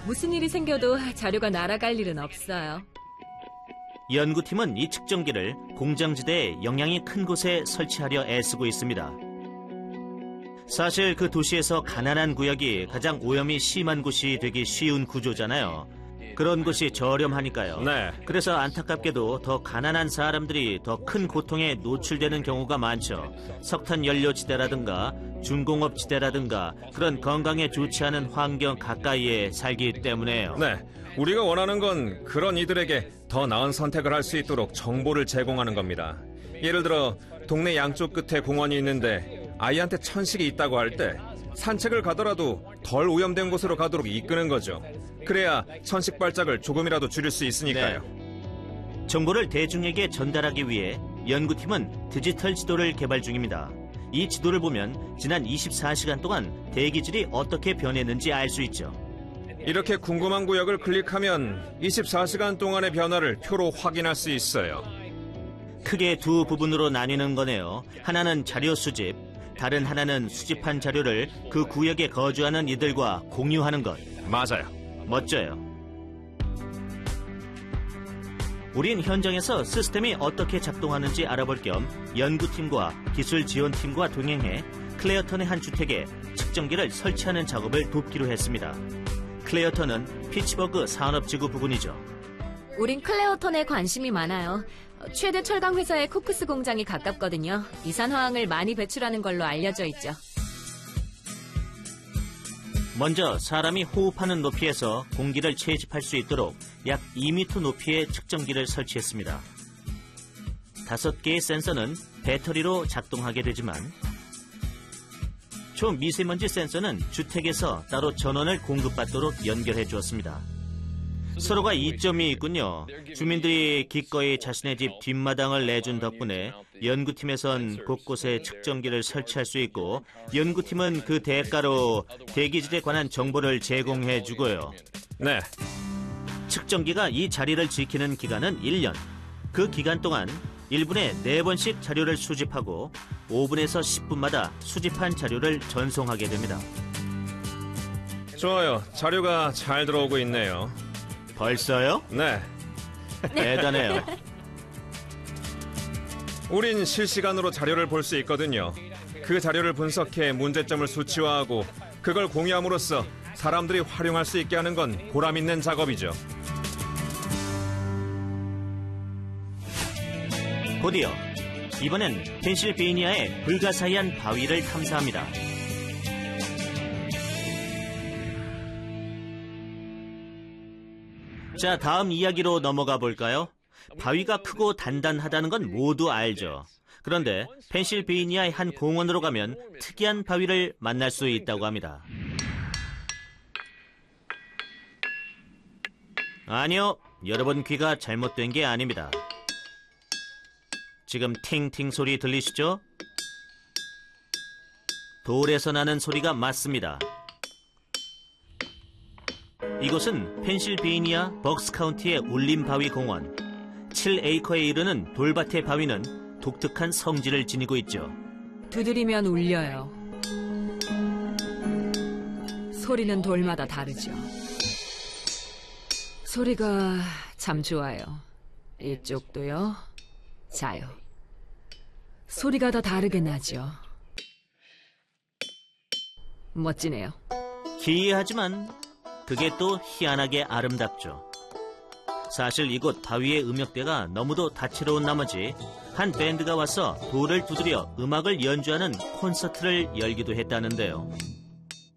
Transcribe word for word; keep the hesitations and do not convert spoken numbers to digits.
무슨 일이 생겨도 자료가 날아갈 일은 없어요. 연구팀은 이 측정기를 공장지대에 영향이 큰 곳에 설치하려 애쓰고 있습니다. 사실 그 도시에서 가난한 구역이 가장 오염이 심한 곳이 되기 쉬운 구조잖아요. 그런 곳이 저렴하니까요. 네. 그래서 안타깝게도 더 가난한 사람들이 더 큰 고통에 노출되는 경우가 많죠. 석탄 연료지대라든가 중공업지대라든가 그런 건강에 좋지 않은 환경 가까이에 살기 때문에요. 네. 우리가 원하는 건 그런 이들에게 더 나은 선택을 할 수 있도록 정보를 제공하는 겁니다. 예를 들어 동네 양쪽 끝에 공원이 있는데 아이한테 천식이 있다고 할 때 산책을 가더라도 덜 오염된 곳으로 가도록 이끄는 거죠. 그래야 천식 발작을 조금이라도 줄일 수 있으니까요. 네. 정보를 대중에게 전달하기 위해 연구팀은 디지털 지도를 개발 중입니다. 이 지도를 보면 지난 이십사 시간 동안 대기질이 어떻게 변했는지 알 수 있죠. 이렇게 궁금한 구역을 클릭하면 이십사 시간 동안의 변화를 표로 확인할 수 있어요. 크게 두 부분으로 나뉘는 거네요. 하나는 자료 수집, 다른 하나는 수집한 자료를 그 구역에 거주하는 이들과 공유하는 것. 맞아요. 멋져요. 우린 현장에서 시스템이 어떻게 작동하는지 알아볼 겸 연구팀과 기술 지원팀과 동행해 클레어턴의 한 주택에 측정기를 설치하는 작업을 돕기로 했습니다. 클레어턴은 피츠버그 산업지구 부근이죠. 우린 클레어턴에 관심이 많아요. 최대 철강 회사의 코크스 공장이 가깝거든요. 이산화황을 많이 배출하는 걸로 알려져 있죠. 먼저 사람이 호흡하는 높이에서 공기를 채집할 수 있도록 약 이 미터 높이의 측정기를 설치했습니다. 다섯 개의 센서는 배터리로 작동하게 되지만 초미세먼지 센서는 주택에서 따로 전원을 공급받도록 연결해 주었습니다. 서로가 이점이 있군요. 주민들이 기꺼이 자신의 집 뒷마당을 내준 덕분에 연구팀에선 곳곳에 측정기를 설치할 수 있고 연구팀은 그 대가로 대기질에 관한 정보를 제공해 주고요. 네. 측정기가 이 자리를 지키는 기간은 일 년. 그 기간 동안 일 분에 네 번씩 자료를 수집하고 오 분에서 십 분마다 수집한 자료를 전송하게 됩니다. 좋아요. 자료가 잘 들어오고 있네요. 벌써요? 네. 대단해요. 우린 실시간으로 자료를 볼 수 있거든요. 그 자료를 분석해 문제점을 수치화하고 그걸 공유함으로써 사람들이 활용할 수 있게 하는 건 보람 있는 작업이죠. 곧이어 이번엔 펜실베이니아의 불가사의한 바위를 탐사합니다. 자, 다음 이야기로 넘어가 볼까요? 바위가 크고 단단하다는 건 모두 알죠. 그런데 펜실베이니아의 한 공원으로 가면 특이한 바위를 만날 수 있다고 합니다. 아니요, 여러분 귀가 잘못된 게 아닙니다. 지금 팅팅 소리 들리시죠? 돌에서 나는 소리가 맞습니다. 이곳은 펜실베이니아 벅스카운티의 울림바위 공원. 칠 에이커에 이르는 돌밭의 바위는 독특한 성질을 지니고 있죠. 두드리면 울려요. 소리는 돌마다 다르죠. 소리가 참 좋아요. 이쪽도요. 자요. 소리가 다 다르게 나죠. 멋지네요. 기이하지만 그게 또 희한하게 아름답죠. 사실 이곳 바위의 음역대가 너무도 다채로운 나머지 한 밴드가 와서 돌을 두드려 음악을 연주하는 콘서트를 열기도 했다는데요.